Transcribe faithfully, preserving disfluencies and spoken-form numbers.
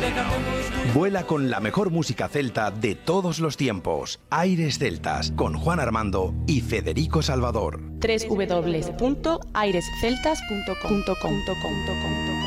Vuela con la mejor música celta de todos los tiempos. Aires Celtas, con Juan Armando y Federico Salvador. doble u doble u doble u punto aires celtas punto com